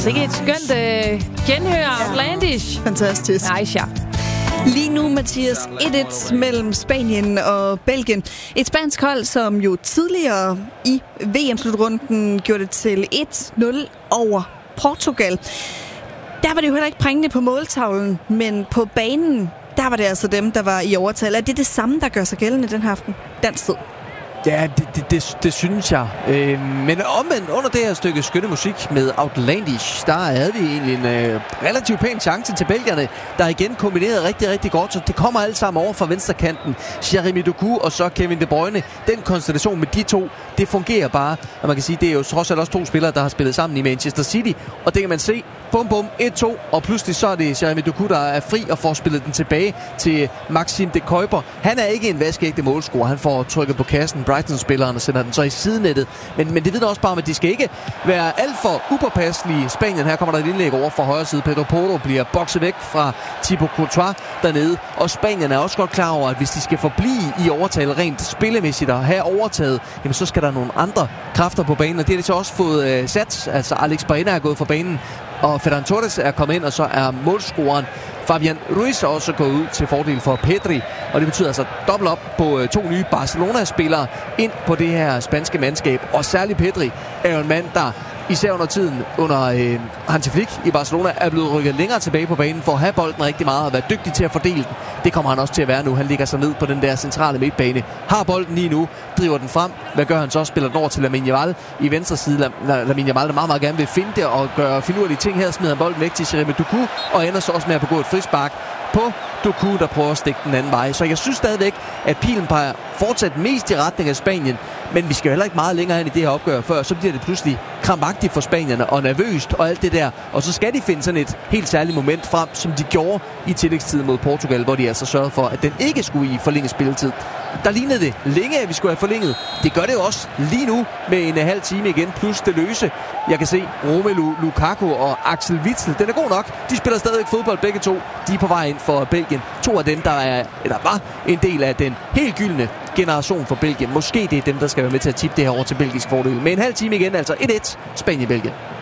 Sikke et skønt genhør Outlandish. Fantastisk. Nice, ja. Lige nu, Mathias, 1-1 mellem Spanien og Belgien. Et spansk hold, som jo tidligere i VM-slutrunden gjorde det til 1-0 over Portugal. Der var det jo heller ikke prængende på måltavlen, men på banen, der var det altså dem, der var i overtal. Er det det samme, der gør sig gældende den her aften? Dansk tid. Ja, det synes jeg. Men omvendt, under det her stykke skønne musik med Outlandish, der havde vi egentlig en relativt pæn chance til belgierne, der igen kombinerede rigtig, rigtig godt. Så det kommer alt sammen over fra venstrekanten. Jeremy Doku og så Kevin De Bruyne. Den konstellation med de to, det fungerer bare. Og man kan sige, det er jo trods alt også to spillere, der har spillet sammen i Manchester City. Og det kan man se. Bum, bum, 1-2. Og pludselig så er det Jeremy Doku, der er fri og får spillet den tilbage til Maxime de Kuiper. Han er ikke en vaskeægte målscorer. Han får trykket på kassen. Brighton-spilleren og sender den så i sidenettet. Men det vidner også bare om, at de skal ikke være alt for upåpasselige. Spanien, her kommer der et indlæg over fra højre side. Pedro Porro bliver bokset væk fra Thibaut Courtois dernede. Og Spanien er også godt klar over, at hvis de skal forblive i overtal rent spillemæssigt og have overtaget, jamen så skal der nogle andre kræfter på banen. Og det har de så også fået sat. Altså Alex Baena er gået fra banen, og Ferran Torres er kommet ind, og så er målscoreren Fabian Ruiz også gået ud til fordel for Pedri. Og det betyder altså dobbelt op på to nye Barcelona-spillere ind på det her spanske mandskab. Og særligt Pedri er jo en mand, der især under tiden under Hansi Flick i Barcelona er blevet rykket længere tilbage på banen for at have bolden rigtig meget og være dygtig til at fordele den. Det kommer han også til at være nu. Han ligger sig ned på den der centrale midtbane. Har bolden lige nu, driver den frem. Hvad gør han så? Spiller den over til Lamine Yamal i venstre side. Lamine Yamal, der meget, meget gerne vil finde det og gøre finurlige ting her. Smider han bolden væk til Jeremy Doku og ender så også med at begå et frispark på Doku, der prøver at stikke den anden vej. Så jeg synes stadigvæk, at pilen peger fortsat mest i retning af Spanien. Men vi skal jo heller ikke meget længere ind i det her opgør før. Så bliver det pludselig krampagtigt for spanierne og nervøst og alt det der. Og så skal de finde sådan et helt særligt moment frem, som de gjorde i tillægstiden mod Portugal, hvor de altså sørgede for, at den ikke skulle i forlænget spilletid. Der lignede det længe, at vi skulle have forlænget. Det gør det jo også lige nu med en halv time igen, plus det løse. Jeg kan se Romelu Lukaku og Axel Witsel. Den er god nok. De spiller stadigvæk fodbold begge to. De er på vej ind for Belgien. To af dem, der var en del af den helt gyldne generation for Belgien. Måske det er dem, der skal være med til at tippe det her over til belgisk fordel. Med en halv time igen, altså 1-1 Spanien-Belgien.